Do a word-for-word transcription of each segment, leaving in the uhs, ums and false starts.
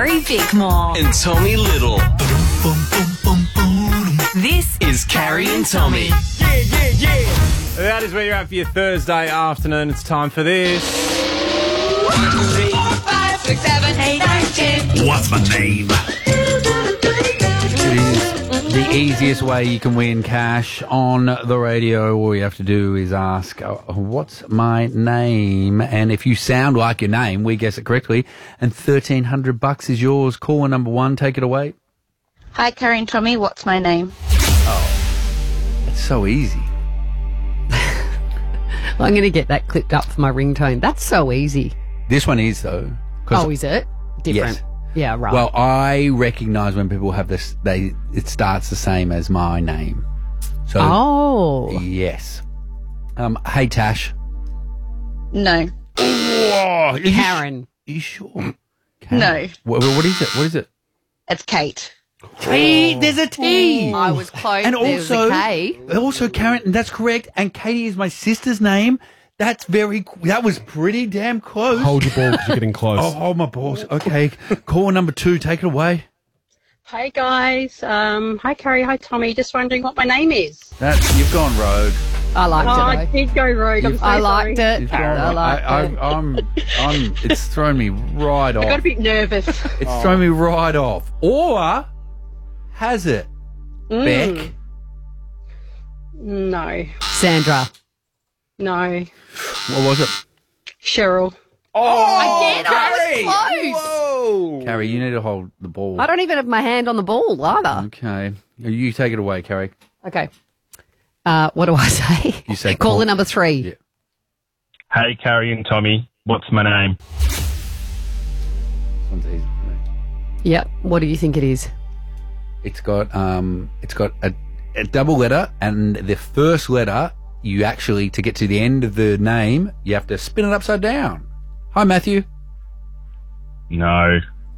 Carrie Bickmore and Tommy Little. This is Carrie and Tommy. Yeah, yeah, yeah. That is where you're at for your Thursday afternoon. It's time for this. One, two, three, four, five, six, seven, eight, nine, ten. What's my name? It is the easiest way you can win cash on the radio. All you have to do is ask, uh, what's my name? And if you sound like your name, we guess it correctly. And thirteen hundred bucks is yours. Caller number one, take it away. Hi, Carrie and Tommy. What's my name? Oh, it's so easy. I'm going to get that clipped up for my ringtone. That's so easy. This one is, though. Oh, is it? Different. Yes. Yeah, right. Well, I recognise when people have this, they it starts the same as my name. So, oh. Yes. Um, hey, Tash. No. Oh, Karen. Are you sure? No. What, what is it? What is it? It's Kate. T. There's a T. I was close. And there was also, a K. also Karen, and that's correct. And Katie is my sister's name. That's very. That was pretty damn close. Hold your ball because you're getting close. Oh, hold my balls. Okay. Call number two. Take it away. Hi guys. Um, hi Carrie. Hi Tommy. Just wondering what my name is. That you've gone rogue. I liked oh, it. I did go rogue. I'm so I sorry. liked it. You've gone I rogue. liked I, it. I, I'm. I'm. It's thrown me right off. I got a bit nervous. It's oh. thrown me right off. Or has it? Mm. Beck. No. Sandra. No. What was it? Cheryl. Oh, again, Carrie! I was close. Whoa. Carrie, you need to hold the ball. I don't even have my hand on the ball either. Okay. You take it away, Carrie. Okay. Uh, what do I say? You say caller call. number three. Yeah. Hey, Carrie and Tommy. What's my name? This one's easy for me. Yep. What do you think it is? It's got um, it's got a, a double letter, and the first letter, you actually, to get to the end of the name, you have to spin it upside down. Hi, Matthew. No.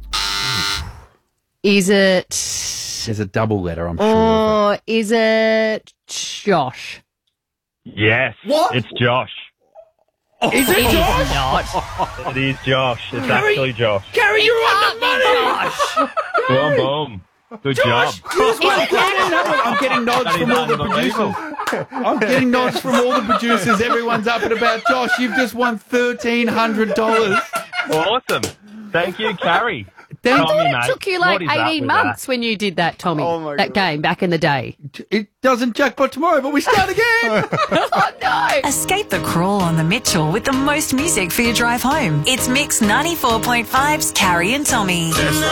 Is it... There's a double letter, I'm sure. Or is it Josh? Yes. What? It's Josh. Is it It Josh? is not. It is Josh. It's Gary- actually Josh. Gary, you're on the money! Boom, boom. Good Josh, job. you just won fifteen hundred. I'm getting nods That is from all the unbelievable. producers. I'm getting nods from all the producers. Everyone's up and about. Josh, you've just won thirteen hundred dollars. Awesome. Thank you, Carrie. Thank Tommy, It mate, took you like what is up eighteen with months when you did that, Tommy. Oh, my that God. game back in the day. It doesn't jackpot tomorrow, but we start again. Oh, no. Escape the crawl on the Mitchell with the most music for your drive home. It's Mix ninety-four point five's Carrie and Tommy. That's right.